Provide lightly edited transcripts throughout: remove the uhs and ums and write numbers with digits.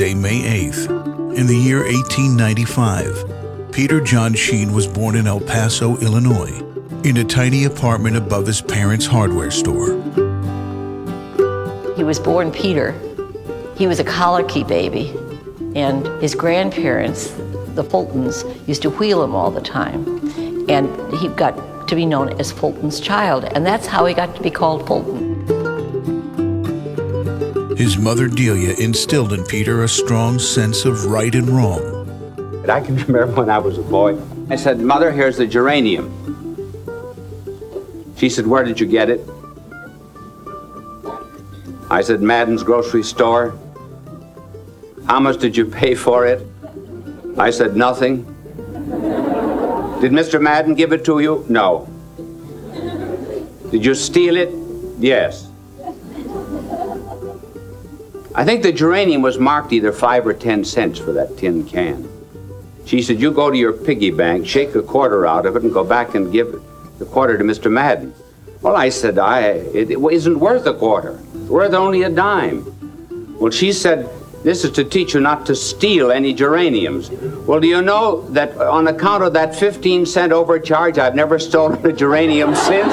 Tuesday, May 8th. In the year 1895, Peter John Sheen was born in El Paso, Illinois, in a tiny apartment above his parents' hardware store. He was born Peter. He was a colicky baby, and his grandparents, the Fultons, used to wheel him all the time. And he got to be known as Fulton's child, and that's how he got to be called Fulton. His mother, Delia, instilled in Peter a strong sense of right and wrong. I can remember when I was a boy, I said, "Mother, here's the geranium." She said, "Where did you get it?" I said, "Madden's grocery store." "How much did you pay for it?" I said, "Nothing." "Did Mr. Madden give it to you?" "No." "Did you steal it?" "Yes." I think the geranium was marked either 5 or 10 cents for that tin can. She said, "You go to your piggy bank, shake a quarter out of it, and go back and give the quarter to Mr. Madden." Well, I said, it isn't worth a quarter. It's worth only a dime. Well, she said, "This is to teach you not to steal any geraniums." Well, do you know that on account of that 15-cent overcharge, I've never stolen a geranium since?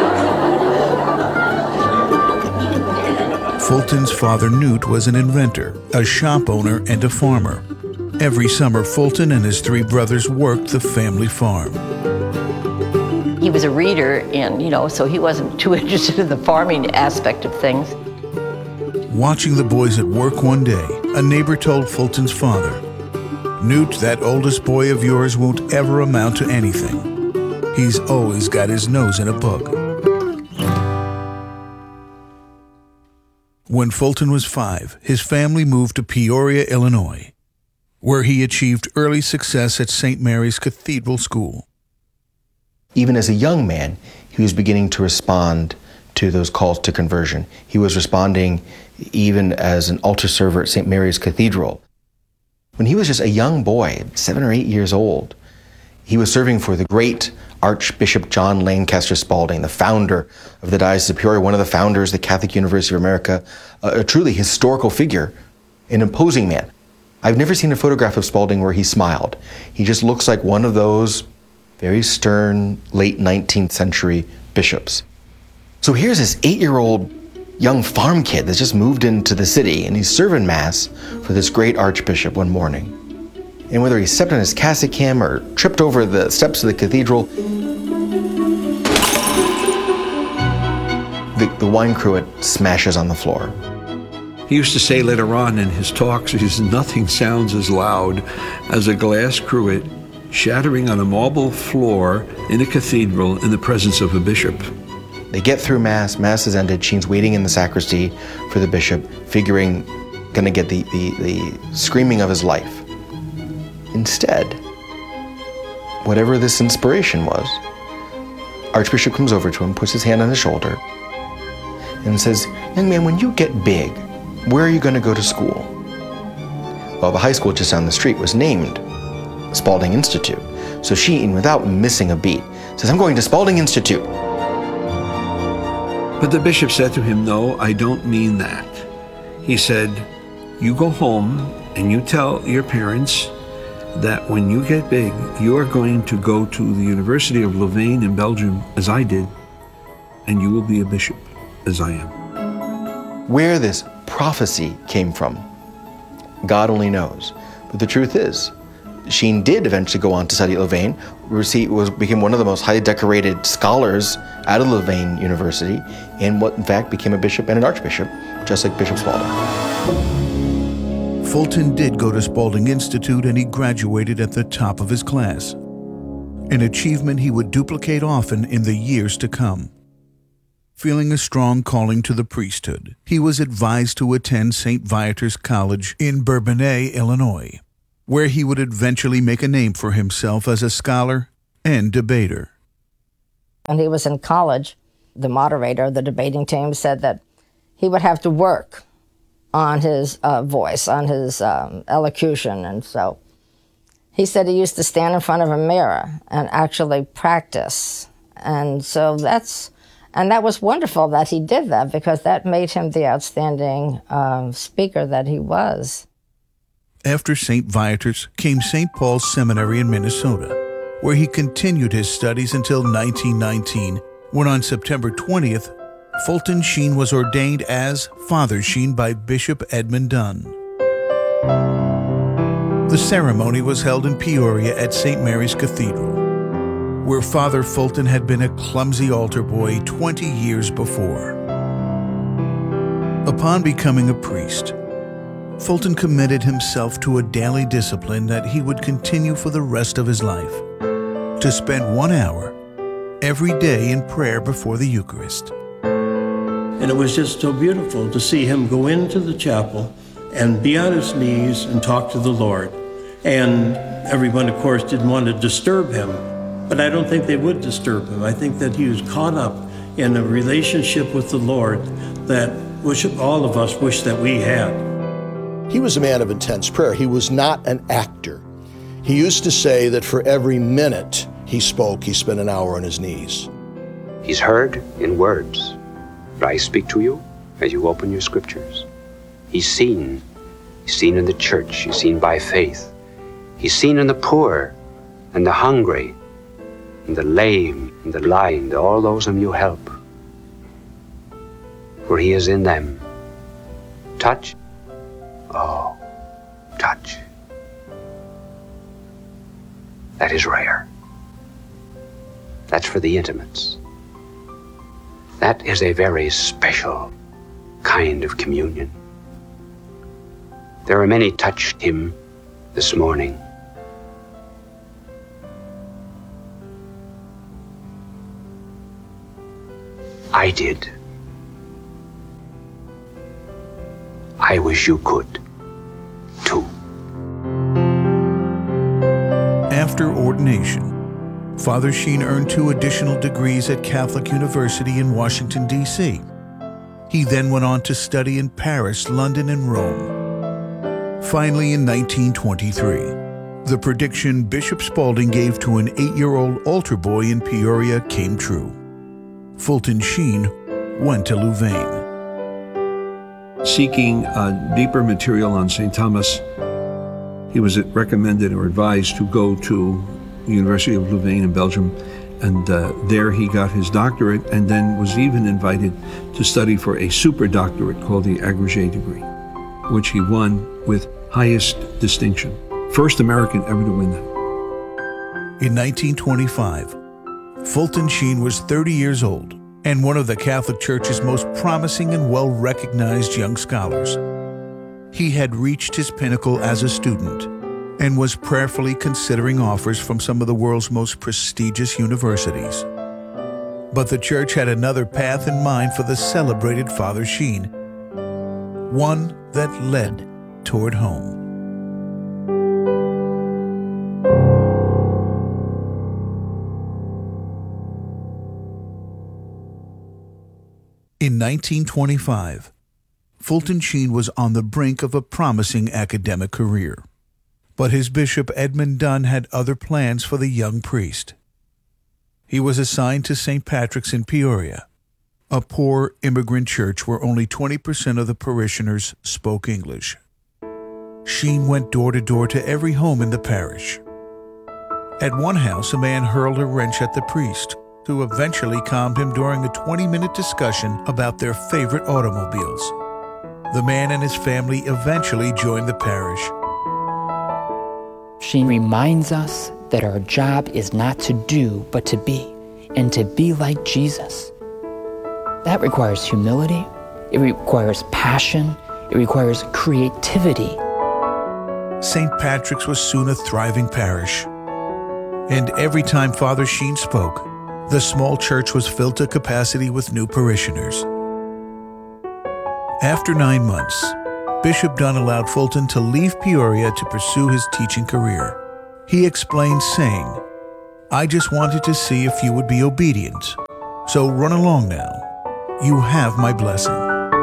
Fulton's father, Newt, was an inventor, a shop owner, and a farmer. Every summer, Fulton and his 3 brothers worked the family farm. He was a reader, and, so he wasn't too interested in the farming aspect of things. Watching the boys at work one day, a neighbor told Fulton's father, "Newt, that oldest boy of yours won't ever amount to anything. He's always got his nose in a book." When Fulton was 5, his family moved to Peoria, Illinois, where he achieved early success at St. Mary's Cathedral School. Even as a young man, he was beginning to respond to those calls to conversion. He was responding even as an altar server at St. Mary's Cathedral. When he was just a young boy, 7 or 8 years old, he was serving for the great Archbishop John Lancaster Spalding, the founder of the Diocese of Peoria, one of the founders of the Catholic University of America, a truly historical figure, an imposing man. I've never seen a photograph of Spalding where he smiled. He just looks like one of those very stern, late 19th century bishops. So here's this 8-year-old young farm kid that's just moved into the city, and he's serving Mass for this great Archbishop one morning. And whether he stepped on his cassock hem or tripped over the steps of the cathedral, the wine cruet smashes on the floor. He used to say later on in his talks, he says, "Nothing sounds as loud as a glass cruet shattering on a marble floor in a cathedral in the presence of a bishop." They get through Mass. Mass is ended. Sheen's waiting in the sacristy for the bishop, figuring gonna get the screaming of his life. Instead, whatever this inspiration was, Archbishop comes over to him, puts his hand on his shoulder, and says, "Young man, when you get big, where are you going to go to school?" Well, the high school just down the street was named Spalding Institute. So Sheen, without missing a beat, says, "I'm going to Spalding Institute." But the bishop said to him, "No, I don't mean that." He said, "You go home and you tell your parents that when you get big, you are going to go to the University of Louvain in Belgium, as I did, and you will be a bishop, as I am." Where this prophecy came from, God only knows. But the truth is, Sheen did eventually go on to study at Louvain, became one of the most highly decorated scholars out of Louvain University, and in fact became a bishop and an archbishop, just like Bishop Spalding. Fulton did go to Spalding Institute, and he graduated at the top of his class, an achievement he would duplicate often in the years to come. Feeling a strong calling to the priesthood, he was advised to attend St. Viator's College in Bourbonnais, Illinois, where he would eventually make a name for himself as a scholar and debater. When he was in college, the moderator of the debating team said that he would have to work on his voice, on his elocution, and so he said he used to stand in front of a mirror and actually practice. And so that was wonderful that he did that, because that made him the outstanding speaker that he was. After St. Viator's came St. Paul's Seminary in Minnesota, where he continued his studies until 1919, when on September 20th, Fulton Sheen was ordained as Father Sheen by Bishop Edmund Dunn. The ceremony was held in Peoria at St. Mary's Cathedral, where Father Fulton had been a clumsy altar boy 20 years before. Upon becoming a priest, Fulton committed himself to a daily discipline that he would continue for the rest of his life, to spend 1 hour every day in prayer before the Eucharist. And it was just so beautiful to see him go into the chapel and be on his knees and talk to the Lord. And everyone, of course, didn't want to disturb him, but I don't think they would disturb him. I think that he was caught up in a relationship with the Lord that all of us wish that we had. He was a man of intense prayer. He was not an actor. He used to say that for every minute he spoke, he spent an hour on his knees. He's heard in words, but I speak to you as you open your scriptures. He's seen. He's seen in the church. He's seen by faith. He's seen in the poor and the hungry and the lame and the blind, all those whom you help. For he is in them. Touch. Oh, touch. That is rare. That's for the intimates. That is a very special kind of communion. There are many touched him this morning. I did. I wish you could, too. After ordination, Father Sheen earned 2 additional degrees at Catholic University in Washington, D.C. He then went on to study in Paris, London, and Rome. Finally, in 1923, the prediction Bishop Spalding gave to an 8-year-old altar boy in Peoria came true. Fulton Sheen went to Louvain. Seeking deeper material on St. Thomas, he was recommended or advised to go to the University of Louvain in Belgium, and there he got his doctorate and then was even invited to study for a super doctorate called the agrégé degree, which he won with highest distinction. First American ever to win that. In 1925, Fulton Sheen was 30 years old and one of the Catholic Church's most promising and well-recognized young scholars. He had reached his pinnacle as a student and was prayerfully considering offers from some of the world's most prestigious universities. But the Church had another path in mind for the celebrated Father Sheen, one that led toward home. In 1925, Fulton Sheen was on the brink of a promising academic career. But his bishop, Edmund Dunn, had other plans for the young priest. He was assigned to St. Patrick's in Peoria, a poor immigrant church where only 20% of the parishioners spoke English. Sheen went door to door to every home in the parish. At one house, a man hurled a wrench at the priest, who eventually calmed him during a 20-minute discussion about their favorite automobiles. The man and his family eventually joined the parish. She reminds us that our job is not to do, but to be, and to be like Jesus. That requires humility, it requires passion, it requires creativity. St. Patrick's was soon a thriving parish, and every time Father Sheen spoke, the small church was filled to capacity with new parishioners. After 9 months, Bishop Dunn allowed Fulton to leave Peoria to pursue his teaching career. He explained, saying, "I just wanted to see if you would be obedient, so run along now. You have my blessing."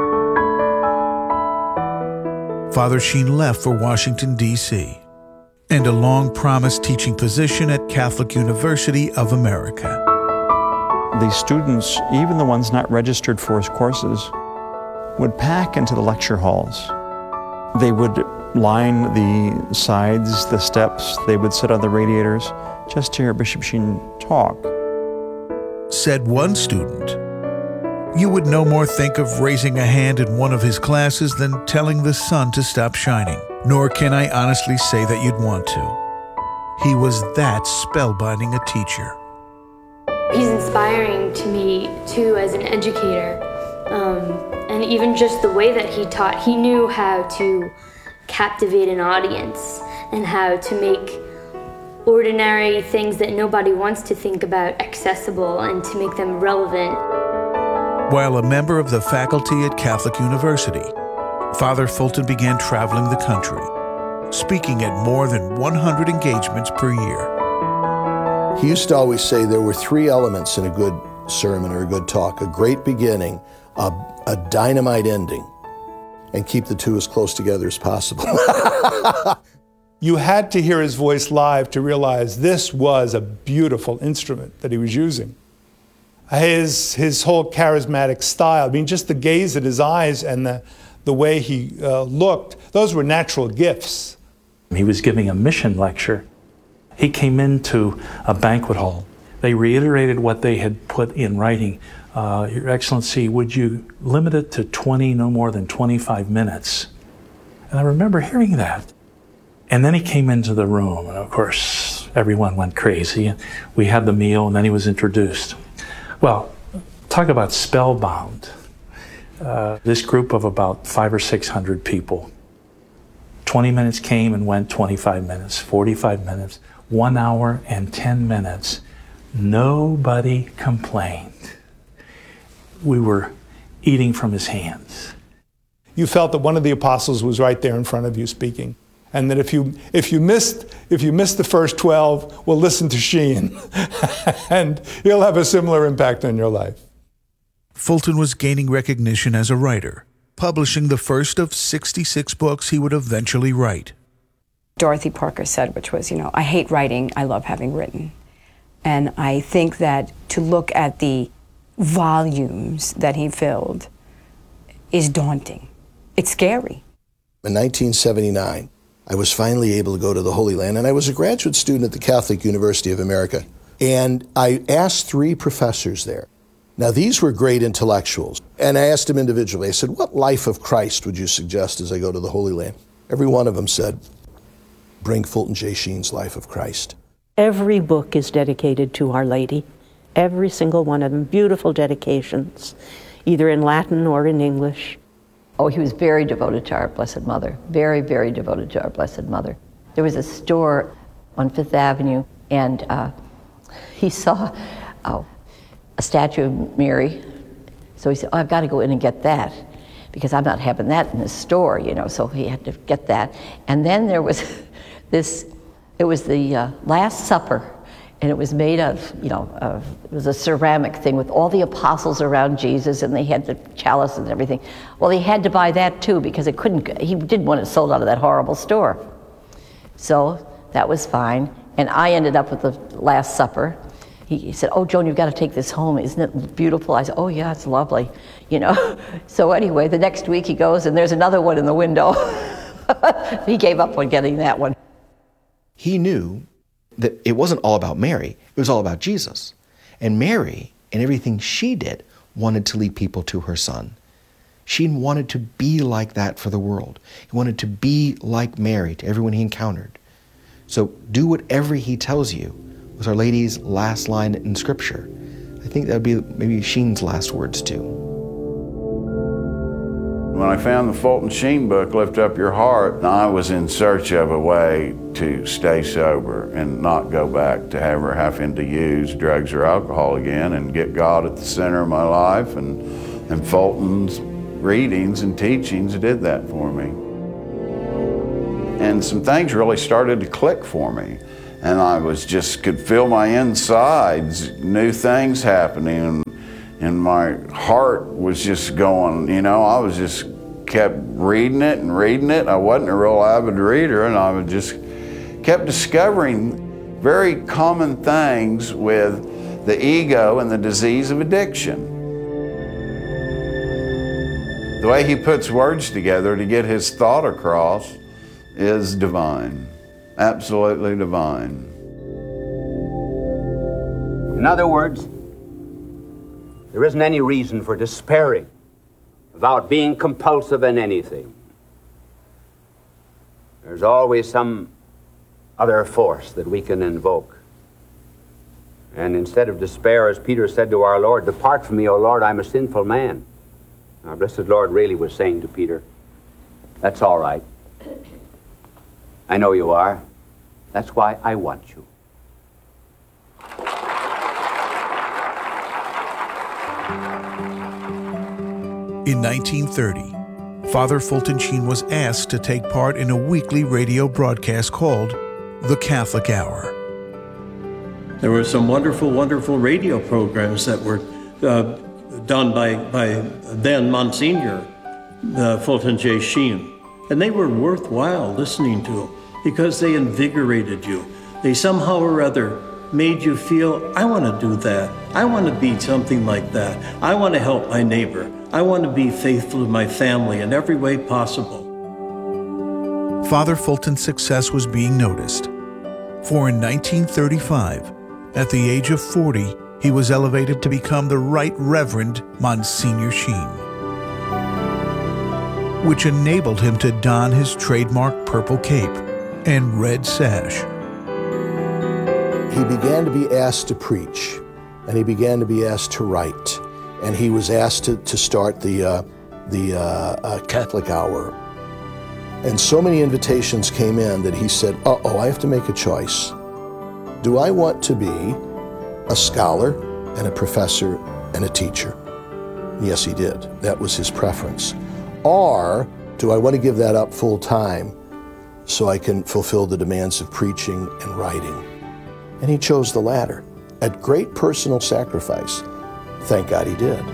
Father Sheen left for Washington, D.C., and a long-promised teaching position at Catholic University of America. The students, even the ones not registered for his courses, would pack into the lecture halls. They would line the sides, the steps. They would sit on the radiators just to hear Bishop Sheen talk. Said one student, "You would no more think of raising a hand in one of his classes than telling the sun to stop shining, nor can I honestly say that you'd want to. He was that spellbinding a teacher." He's inspiring to me, too, as an educator. And even just the way that he taught, he knew how to captivate an audience and how to make ordinary things that nobody wants to think about accessible and to make them relevant. While a member of the faculty at Catholic University, Father Fulton began traveling the country, speaking at more than 100 engagements per year. He used to always say there were three elements in a good sermon or a good talk: a great beginning, a dynamite ending, and keep the two as close together as possible. You had to hear his voice live to realize this was a beautiful instrument that he was using. His whole charismatic style, I mean, just the gaze at his eyes and the way he looked, those were natural gifts. He was giving a mission lecture. He came into a banquet hall. They reiterated what they had put in writing. Your Excellency, would you limit it to 20, no more than 25 minutes? And I remember hearing that. And then he came into the room, and of course, everyone went crazy. And we had the meal, and then he was introduced. Well, talk about spellbound. This group of about 500 or 600 people. 20 minutes came and went, 25 minutes, 45 minutes, 1 hour and 10 minutes. Nobody complained. We were eating from his hands. You felt that one of the apostles was right there in front of you speaking. And that if you missed the first 12, well, listen to Sheen, and he'll have a similar impact on your life. Fulton was gaining recognition as a writer, publishing the first of 66 books he would eventually write. Dorothy Parker said, which was, I hate writing, I love having written. And I think that to look at the volumes that he filled is daunting. It's scary. In 1979, I was finally able to go to the Holy Land, and I was a graduate student at the Catholic University of America. And I asked 3 professors there. Now, these were great intellectuals. And I asked them individually, I said, what life of Christ would you suggest as I go to the Holy Land? Every one of them said, bring Fulton J. Sheen's Life of Christ. Every book is dedicated to Our Lady. Every single one of them. Beautiful dedications, either in Latin or in English. Oh, he was very devoted to our Blessed Mother. Very, very devoted to our Blessed Mother. There was a store on Fifth Avenue, and he saw a statue of Mary. So he said, I've got to go in and get that, because I'm not having that in the store, so he had to get that. And then there was it was the Last Supper, and it was made of, it was a ceramic thing with all the apostles around Jesus, and they had the chalice and everything. Well, he had to buy that too, because he didn't want it sold out of that horrible store. So that was fine. And I ended up with the Last Supper. He said, oh, Joan, you've got to take this home. Isn't it beautiful? I said, oh, yeah, it's lovely. So anyway, the next week he goes, and there's another one in the window. He gave up on getting that one. He knew that it wasn't all about Mary, it was all about Jesus. And Mary, and everything she did, wanted to lead people to her son. She wanted to be like that for the world. He wanted to be like Mary to everyone he encountered. So do whatever he tells you, was Our Lady's last line in Scripture. I think that would be maybe Sheen's last words too. When I found the Fulton Sheen book, Lift Up Your Heart, I was in search of a way to stay sober and not go back to ever having to use drugs or alcohol again, and get God at the center of my life. And Fulton's readings and teachings did that for me. And some things really started to click for me. And I could feel my insides, new things happening. And my heart was just going, I was just kept reading it. I wasn't a real avid reader, and I just kept discovering very common things with the ego and the disease of addiction. The way he puts words together to get his thought across is divine, absolutely divine. In other words, there isn't any reason for despairing about being compulsive in anything. There's always some other force that we can invoke. And instead of despair, as Peter said to our Lord, "Depart from me, O Lord, I'm a sinful man." Our blessed Lord really was saying to Peter, "That's all right. I know you are. That's why I want you." In 1930, Father Fulton Sheen was asked to take part in a weekly radio broadcast called The Catholic Hour. There were some wonderful, wonderful radio programs that were done by then Monsignor Fulton J. Sheen. And they were worthwhile listening to because they invigorated you. They somehow or other made you feel, I want to do that. I want to be something like that. I want to help my neighbor. I want to be faithful to my family in every way possible. Father Fulton's success was being noticed. For in 1935, at the age of 40, he was elevated to become the Right Reverend Monsignor Sheen, which enabled him to don his trademark purple cape and red sash. He began to be asked to preach, and he began to be asked to write, and he was asked to start the Catholic Hour. And so many invitations came in that he said, I have to make a choice. Do I want to be a scholar and a professor and a teacher? Yes, he did. That was his preference. Or do I want to give that up full time so I can fulfill the demands of preaching and writing? And he chose the latter at great personal sacrifice. Thank God he did.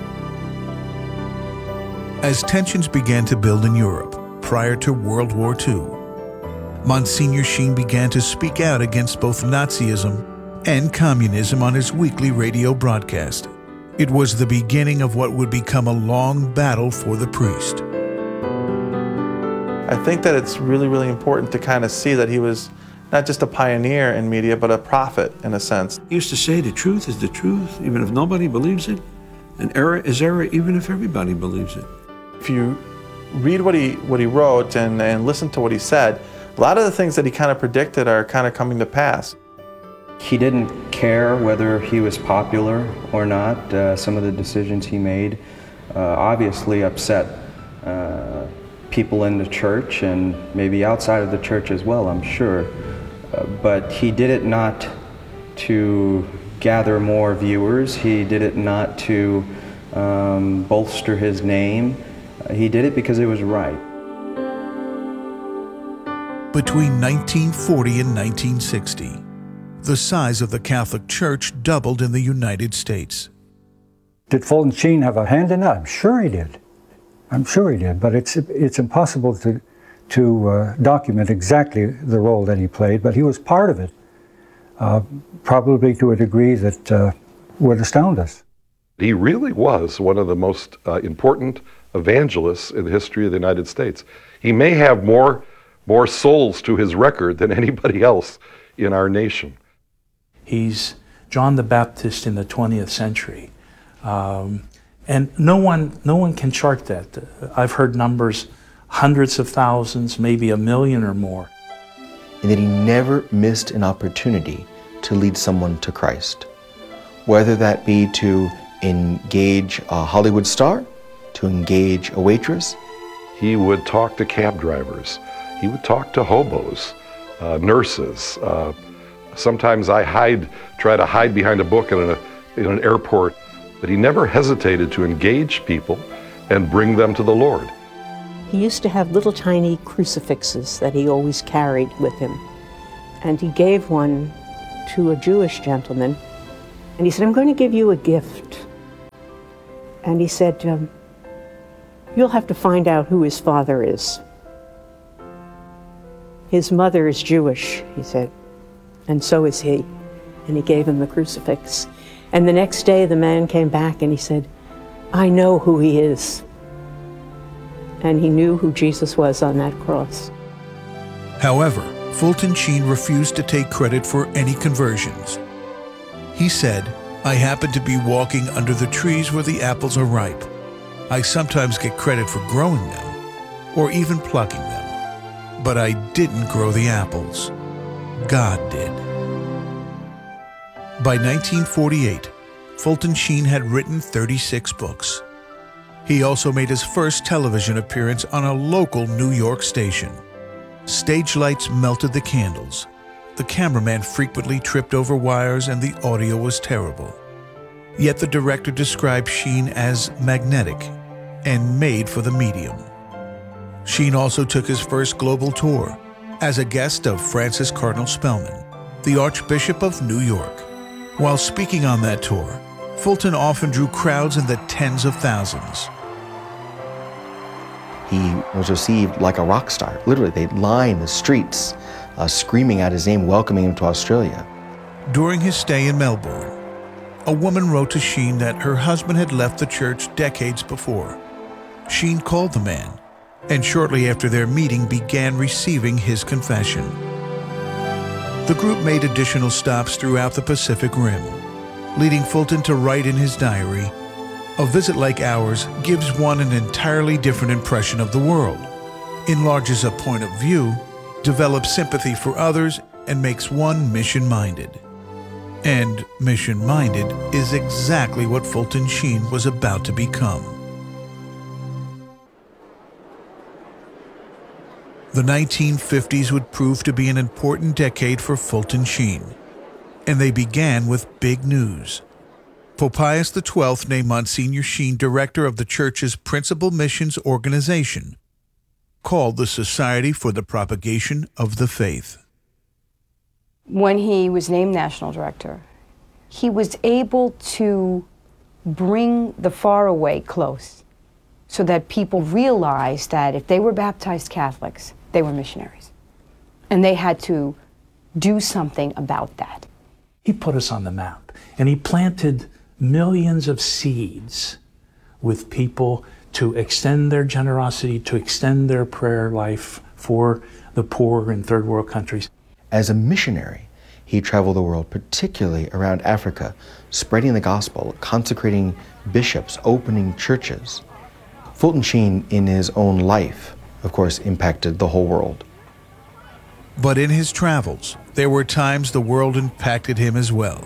As tensions began to build in Europe prior to World War II, Monsignor Sheen began to speak out against both Nazism and communism on his weekly radio broadcast. It was the beginning of what would become a long battle for the priest. I think that it's really, really important to kind of see that he was not just a pioneer in media, but a prophet in a sense. He used to say the truth is the truth, even if nobody believes it, and error is error, even if everybody believes it. If you read what he wrote and listen to what he said, a lot of the things that he kind of predicted are kind of coming to pass. He didn't care whether he was popular or not. Some of the decisions he made obviously upset people in the church and maybe outside of the church as well, I'm sure. But he did it not to gather more viewers. He did it not to bolster his name. He did it because it was right. Between 1940 and 1960, the size of the Catholic Church doubled in the United States. Did Fulton Sheen have a hand in that? I'm sure he did. I'm sure he did, but it's impossible to document exactly the role that he played, but he was part of it, probably to a degree that would astound us. He really was one of the most important evangelists in the history of the United States. He may have more souls to his record than anybody else in our nation. He's John the Baptist in the 20th century. And no one can chart that. I've heard numbers, hundreds of thousands, maybe 1 million or more. And that he never missed an opportunity to lead someone to Christ. Whether that be to engage a Hollywood star, to engage a waitress. He would talk to cab drivers. He would talk to hobos, nurses. Sometimes I try to hide behind a book in an airport. But he never hesitated to engage people and bring them to the Lord. He used to have little tiny crucifixes that he always carried with him. And he gave one to a Jewish gentleman. And he said, I'm going to give you a gift. And he said, you'll have to find out who his father is. His mother is Jewish, he said, and so is he. And he gave him the crucifix. And the next day the man came back and he said, I know who he is. And he knew who Jesus was on that cross. However, Fulton Sheen refused to take credit for any conversions. He said, "I happen to be walking under the trees where the apples are ripe. I sometimes get credit for growing them, or even plucking them. But I didn't grow the apples. God did." By 1948, Fulton Sheen had written 36 books. He also made his first television appearance on a local New York station. Stage lights melted the candles. The cameraman frequently tripped over wires and the audio was terrible. Yet the director described Sheen as magnetic and made for the medium. Sheen also took his first global tour as a guest of Francis Cardinal Spellman, the Archbishop of New York. While speaking on that tour, Fulton often drew crowds in the tens of thousands. He was received like a rock star. Literally, they'd line the streets screaming out his name, welcoming him to Australia. During his stay in Melbourne, a woman wrote to Sheen that her husband had left the church decades before. Sheen called the man, and shortly after their meeting began receiving his confession. The group made additional stops throughout the Pacific Rim, leading Fulton to write in his diary, "A visit like ours gives one an entirely different impression of the world, enlarges a point of view, develops sympathy for others, and makes one mission-minded." And mission-minded is exactly what Fulton Sheen was about to become. The 1950s would prove to be an important decade for Fulton Sheen, and they began with big news. Pope Pius XII named Monsignor Sheen director of the church's principal missions organization, called the Society for the Propagation of the Faith. When he was named national director, he was able to bring the far away close so that people realized that if they were baptized Catholics, they were missionaries. And they had to do something about that. He put us on the map, and he planted millions of seeds with people to extend their generosity, to extend their prayer life for the poor in third world countries. As a missionary, he traveled the world, particularly around Africa, spreading the gospel, consecrating bishops, opening churches. Fulton Sheen, in his own life, of course, impacted the whole world. But in his travels, there were times the world impacted him as well.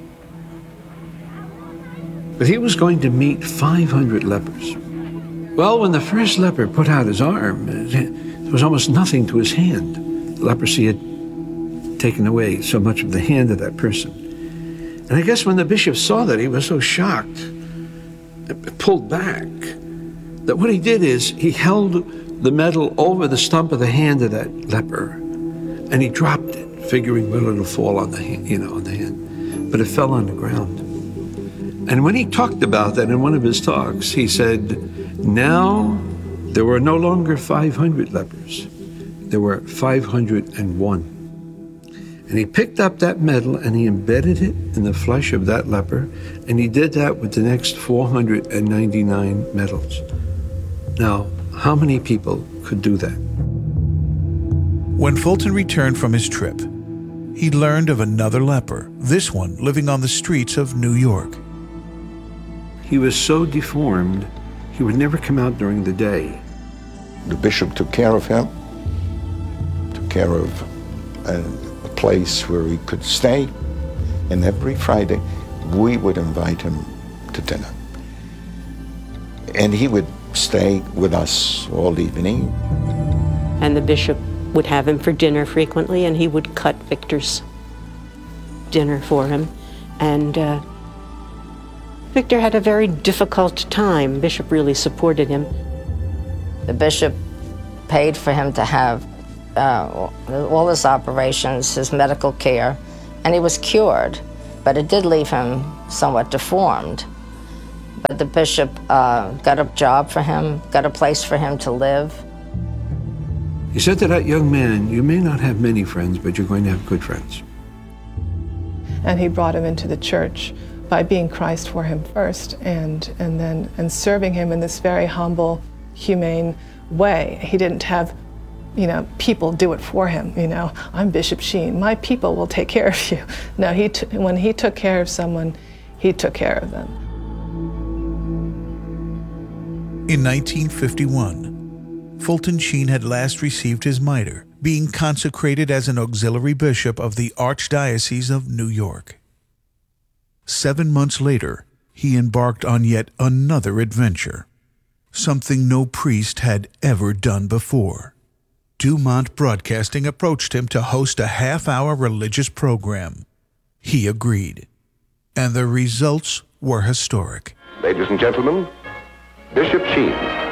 But he was going to meet 500 lepers. Well, when the first leper put out his arm, there was almost nothing to his hand. Leprosy had taken away so much of the hand of that person. And I guess when the bishop saw that, he was so shocked, pulled back, that what he did is he held the medal over the stump of the hand of that leper, and he dropped it, figuring, well, it'll fall on the hand, on the hand. But it fell on the ground. And when he talked about that in one of his talks, he said, now there were no longer 500 lepers. There were 501. And he picked up that medal and he embedded it in the flesh of that leper, and he did that with the next 499 medals. Now, how many people could do that? When Fulton returned from his trip, he learned of another leper, this one living on the streets of New York. He was so deformed, he would never come out during the day. The bishop took care of him, took care of a place where he could stay, and every Friday we would invite him to dinner. And he would stay with us all evening. And the bishop would have him for dinner frequently, and he would cut Victor's dinner for him. And Victor had a very difficult time. Bishop really supported him. The bishop paid for him to have all his operations, his medical care, and he was cured, but it did leave him somewhat deformed. But the bishop got a job for him, got a place for him to live. He said to that young man, you may not have many friends, but you're going to have good friends. And he brought him into the church by being Christ for him first, and serving him in this very humble, humane way. He didn't have people do it for him. I'm Bishop Sheen. My people will take care of you. No, when he took care of someone, he took care of them. In 1951, Fulton Sheen had last received his mitre, being consecrated as an auxiliary bishop of the Archdiocese of New York. 7 months later, he embarked on yet another adventure, something no priest had ever done before. Dumont Broadcasting approached him to host a half-hour religious program. He agreed, and the results were historic. Ladies and gentlemen, Bishop Sheen.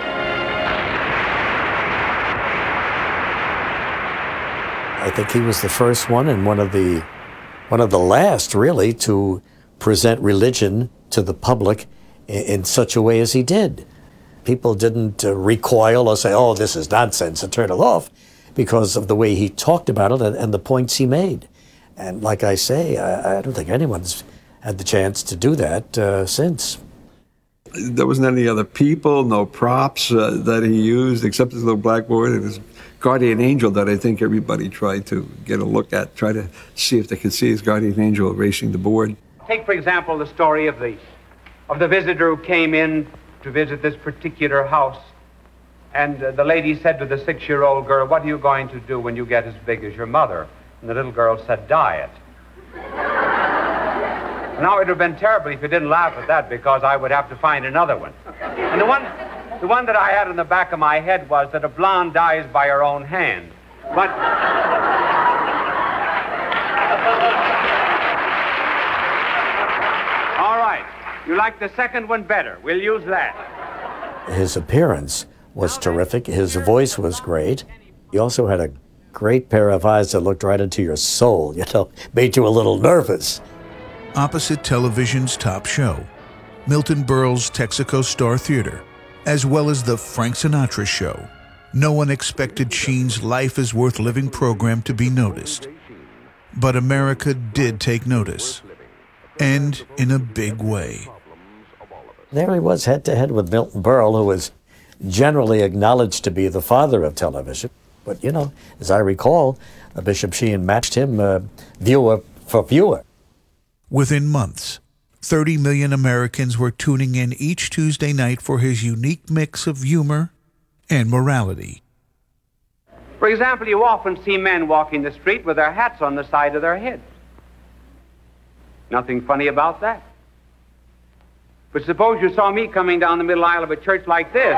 I think he was the first one and one of the last, really, to present religion to the public in such a way as he did. People didn't recoil or say, oh, this is nonsense, and turn it off, because of the way he talked about it and the points he made. And like I say, I don't think anyone's had the chance to do that since. There wasn't any other people, no props that he used, except his little blackboard and his guardian angel that I think everybody tried to get a look at, try to see if they could see his guardian angel erasing the board. Take, for example, the story of the visitor who came in to visit this particular house. And the lady said to the 6-year-old girl, what are you going to do when you get as big as your mother? And the little girl said, diet. Now, it would have been terrible if you didn't laugh at that, because I would have to find another one. And the one that I had in the back of my head was that a blonde dies by her own hand. But... All right. You like the second one better. We'll use that. His appearance was terrific. His voice was great. He also had a great pair of eyes that looked right into your soul, made you a little nervous. Opposite television's top show, Milton Berle's Texaco Star Theater, as well as the Frank Sinatra Show, no one expected Sheen's Life is Worth Living program to be noticed. But America did take notice, and in a big way. There he was head-to-head with Milton Berle, who was generally acknowledged to be the father of television. But, as I recall, Bishop Sheen matched him viewer for viewer. Within months, 30 million Americans were tuning in each Tuesday night for his unique mix of humor and morality. For example, you often see men walking the street with their hats on the side of their heads. Nothing funny about that. But suppose you saw me coming down the middle aisle of a church like this.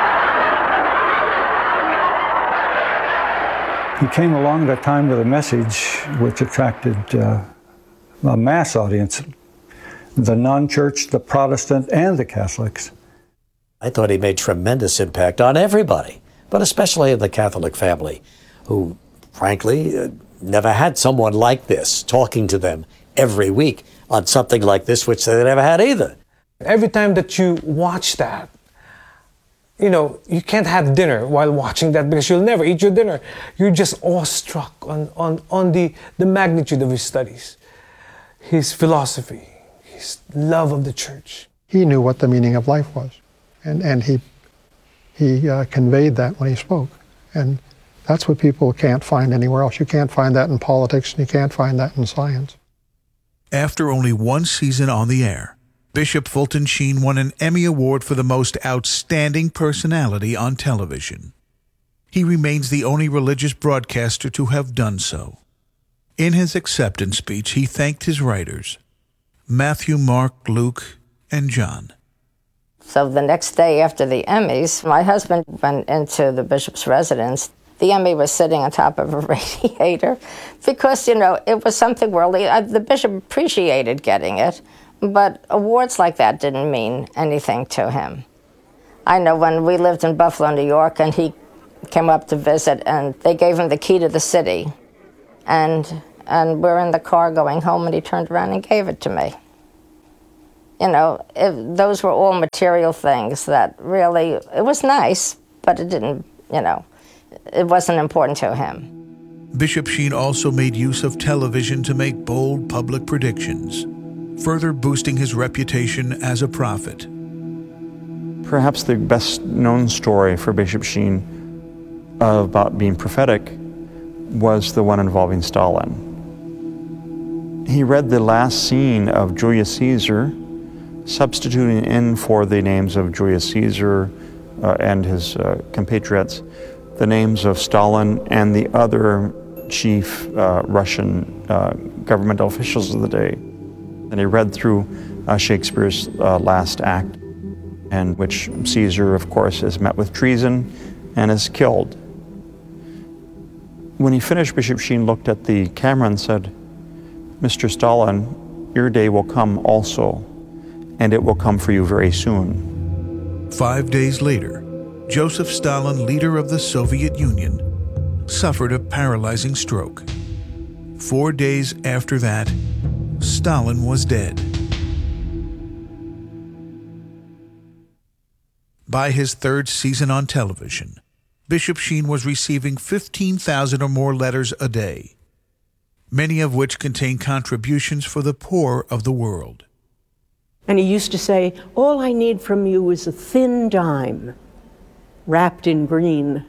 He came along at a time with a message which attracted a mass audience, the non-church, the Protestant, and the Catholics. I thought he made tremendous impact on everybody, but especially in the Catholic family, who, frankly, never had someone like this talking to them every week on something like this, which they never had either. Every time that you watch that, you can't have dinner while watching that, because you'll never eat your dinner. You're just awestruck on the magnitude of his studies, his philosophy, his love of the church. He knew what the meaning of life was, and he conveyed that when he spoke. And that's what people can't find anywhere else. You can't find that in politics, and you can't find that in science. After only one season on the air, Bishop Fulton Sheen won an Emmy Award for the most outstanding personality on television. He remains the only religious broadcaster to have done so. In his acceptance speech, he thanked his writers, Matthew, Mark, Luke, and John. So the next day after the Emmys, my husband went into the bishop's residence. The Emmy was sitting on top of a radiator because, it was something worldly. The bishop appreciated getting it, but awards like that didn't mean anything to him. I know when we lived in Buffalo, New York, and he came up to visit, and they gave him the key to the city. And we're in the car going home, and he turned around and gave it to me. Those were all material things that really, it was nice, but it didn't, it wasn't important to him. Bishop Sheen also made use of television to make bold public predictions, further boosting his reputation as a prophet. Perhaps the best known story for Bishop Sheen about being prophetic was the one involving Stalin. He read the last scene of Julius Caesar, substituting in for the names of Julius Caesar and his compatriots, the names of Stalin and the other chief Russian governmental officials of the day. And he read through Shakespeare's last act, in which Caesar, of course, is met with treason and is killed. When he finished, Bishop Sheen looked at the camera and said, "Mr. Stalin, your day will come also, and it will come for you very soon." 5 days later, Joseph Stalin, leader of the Soviet Union, suffered a paralyzing stroke. 4 days after that, Stalin was dead. By his third season on television, Bishop Sheen was receiving 15,000 or more letters a day, many of which contain contributions for the poor of the world. And he used to say, "All I need from you is a thin dime wrapped in green."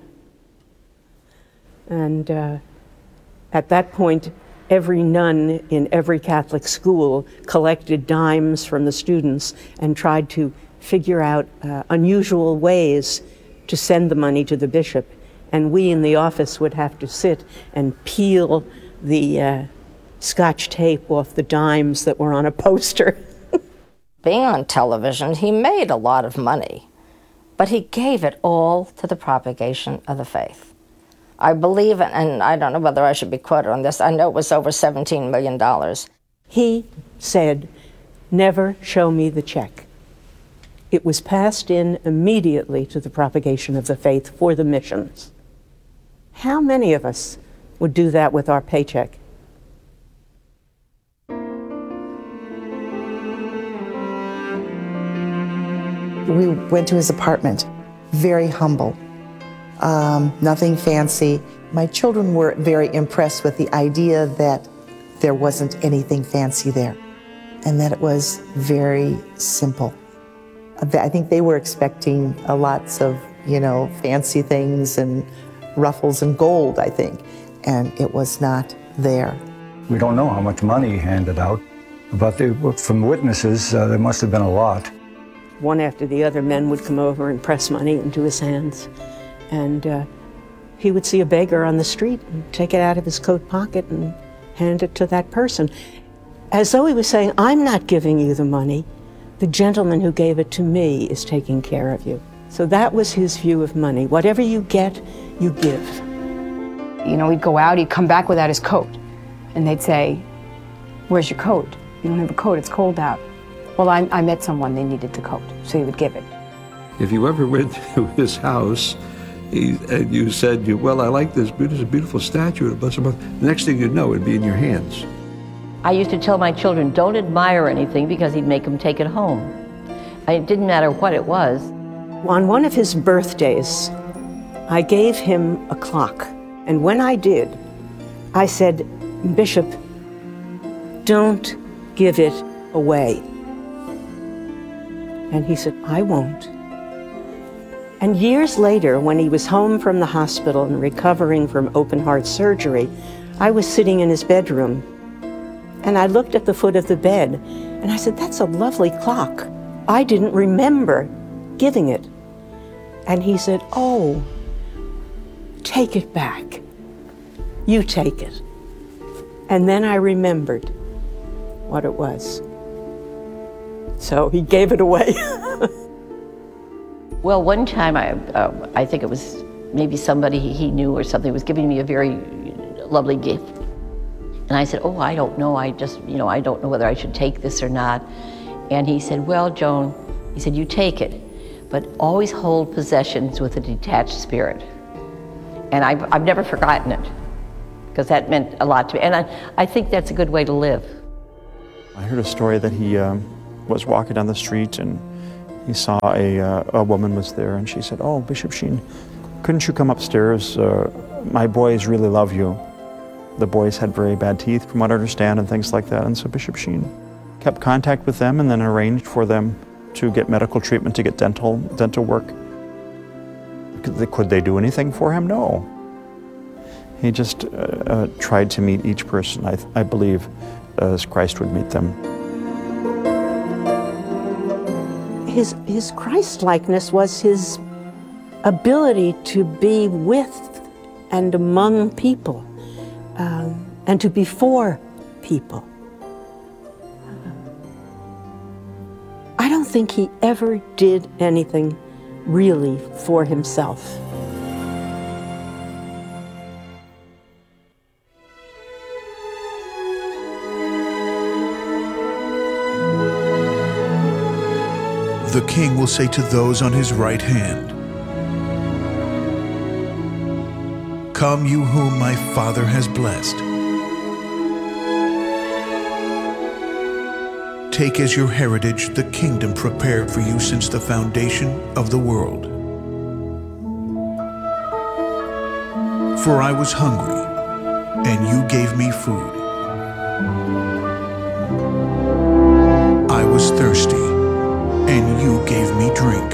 And at that point, every nun in every Catholic school collected dimes from the students and tried to figure out unusual ways to send the money to the bishop. And we in the office would have to sit and peel the Scotch tape off the dimes that were on a poster. Being on television, he made a lot of money, but he gave it all to the propagation of the faith. I believe, and I don't know whether I should be quoted on this, I know it was over $17 million. He said, "Never show me the check." It was passed in immediately to the propagation of the faith for the missions. How many of us would do that with our paycheck? We went to his apartment, very humble, nothing fancy. My children were very impressed with the idea that there wasn't anything fancy there and that it was very simple. I think they were expecting lots of, fancy things and ruffles and gold, I think, and it was not there. We don't know how much money he handed out, but from witnesses, there must have been a lot. One after the other, men would come over and press money into his hands. And he would see a beggar on the street and take it out of his coat pocket and hand it to that person. As though he was saying, "I'm not giving you the money. The gentleman who gave it to me is taking care of you." So that was his view of money. Whatever you get, you give. He'd go out, he'd come back without his coat. And they'd say, "Where's your coat? You don't have a coat, it's cold out." "Well, I met someone, they needed the coat," so he would give it. If you ever went to his house and you said, "Well, I like this, there's a beautiful statue, the next thing you'd know, it'd be in your hands. I used to tell my children, don't admire anything because he'd make them take it home. It didn't matter what it was. On one of his birthdays, I gave him a clock. And when I did, I said, "Bishop, don't give it away." And he said, "I won't." And years later, when he was home from the hospital and recovering from open heart surgery, I was sitting in his bedroom. And I looked at the foot of the bed, and I said, "That's a lovely clock. I didn't remember giving it." And he said, "Oh, take it back. You take it." And then I remembered what it was. So he gave it away. Well, one time, I think it was maybe somebody he knew or something was giving me a very lovely gift. And I said, "Oh, I don't know. I don't know whether I should take this or not." And he said, "Well, Joan," he said, "you take it, but always hold possessions with a detached spirit." And I've never forgotten it, because that meant a lot to me. And I think that's a good way to live. I heard a story that he was walking down the street and he saw a woman was there, and she said, "Oh, Bishop Sheen, couldn't you come upstairs? My boys really love you." The boys had very bad teeth, from what I understand, and things like that. And so Bishop Sheen kept contact with them and then arranged for them to get medical treatment, to get dental work. Could they do anything for him? No. He just tried to meet each person, I believe, as Christ would meet them. His Christ-likeness was his ability to be with and among people, and to be for people. I don't think he ever did anything really for himself. The king will say to those on his right hand, "Come, you whom my Father has blessed. Take as your heritage the kingdom prepared for you since the foundation of the world. For I was hungry, and you gave me food. I was thirsty, and you gave me drink.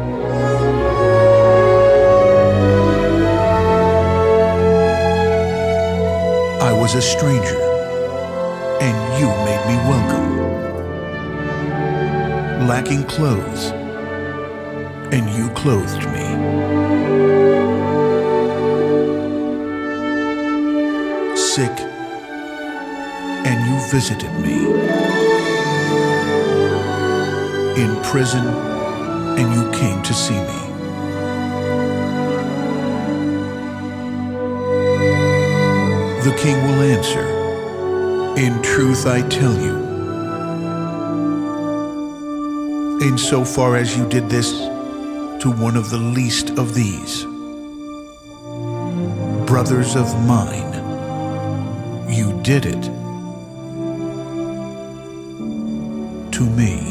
I was a stranger, and you made me welcome. Lacking clothes, and you clothed me. Sick, and you visited me. In prison, and you came to see me." The king will answer, "In truth I tell you, insofar as you did this to one of the least of these, brothers of mine, you did it to me."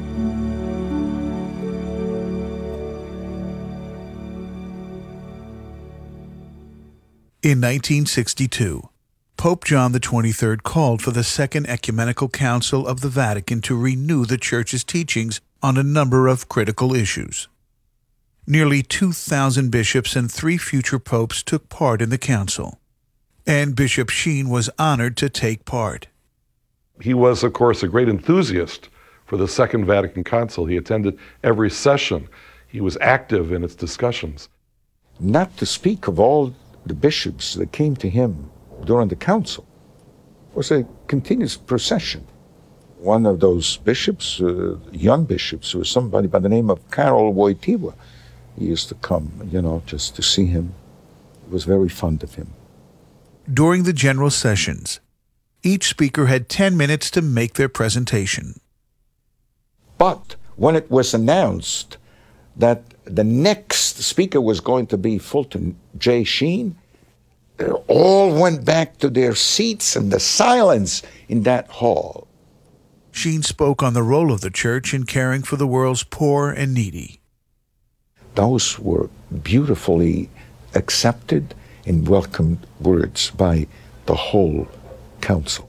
In 1962, Pope John XXIII called for the Second Ecumenical Council of the Vatican to renew the Church's teachings on a number of critical issues. Nearly 2,000 bishops and 3 future popes took part in the council, and Bishop Sheen was honored to take part. He was, of course, a great enthusiast for the Second Vatican Council. He attended every session. He was active in its discussions. Not to speak of all the bishops that came to him during the council. It was a continuous procession. One of those bishops, young bishops, was somebody by the name of Karol Wojtyła. He used to come, just to see him. He was very fond of him. During the general sessions, each speaker had 10 minutes to make their presentation. But when it was announced that the next speaker was going to be Fulton J. Sheen, they all went back to their seats, and the silence in that hall. Sheen spoke on the role of the Church in caring for the world's poor and needy. Those were beautifully accepted and welcomed words by the whole council.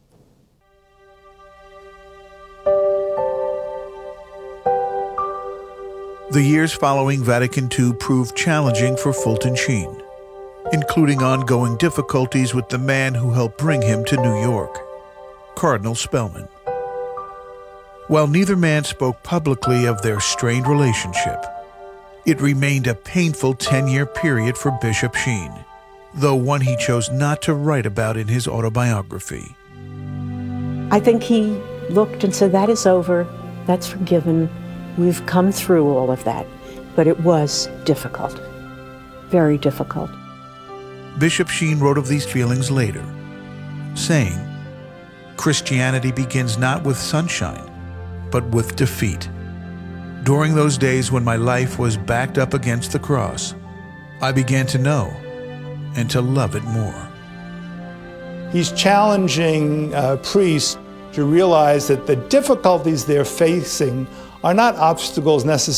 The years following Vatican II proved challenging for Fulton Sheen, including ongoing difficulties with the man who helped bring him to New York, Cardinal Spellman. While neither man spoke publicly of their strained relationship, it remained a painful 10-year period for Bishop Sheen, though one he chose not to write about in his autobiography. I think he looked and said, that is over, that's forgiven, we've come through all of that. But it was difficult, very difficult. Bishop Sheen wrote of these feelings later, saying, "Christianity begins not with sunshine, but with defeat. During those days when my life was backed up against the cross, I began to know and to love it more." He's challenging priests to realize that the difficulties they're facing are not obstacles necessarily